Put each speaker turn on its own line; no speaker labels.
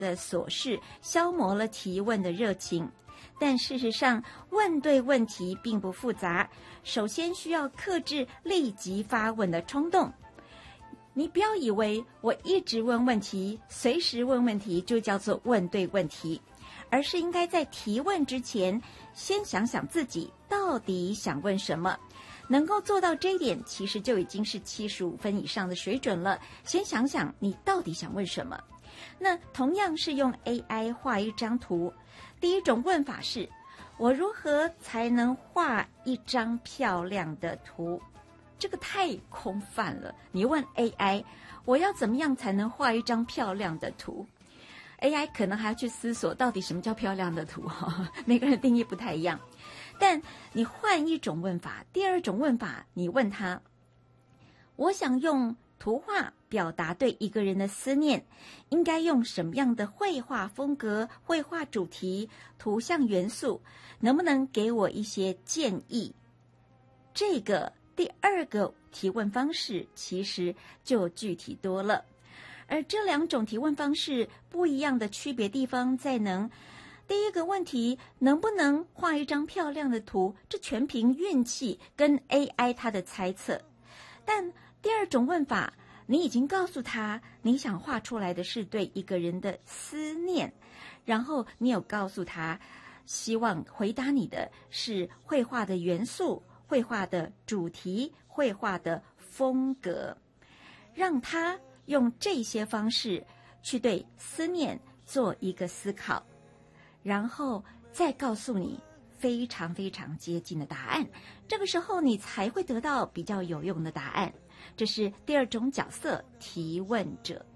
的琐事消磨了提问的热情。但事实上，问对问题并不复杂，首先需要克制立即发问的冲动。你不要以为我一直问问题，随时问问题就叫做问对问题，而是应该在提问之前先想想自己到底想问什么。能够做到这一点，其实就已经是75分以上的水准了。先想想你到底想问什么。那同样是用 AI 画一张图，第一种问法是：我如何才能画一张漂亮的图？这个太空泛了。你问 AI， 我要怎么样才能画一张漂亮的图？ AI 可能还要去思索到底什么叫漂亮的图，每个人定义不太一样。但你换一种问法，第二种问法，你问他：我想用图画表达对一个人的思念，应该用什么样的绘画风格、绘画主题、图像元素？能不能给我一些建议？这个第二个提问方式其实就具体多了。而这两种提问方式不一样的区别地方在第一个问题，能不能画一张漂亮的图，这全凭运气跟 AI 它的猜测。但第二种问法，你已经告诉他你想画出来的是对一个人的思念，然后你有告诉他希望回答你的是绘画的元素、绘画的主题、绘画的风格，让他用这些方式去对思念做一个思考，然后再告诉你非常非常接近的答案，这个时候你才会得到比较有用的答案。这是第二种角色，提问者。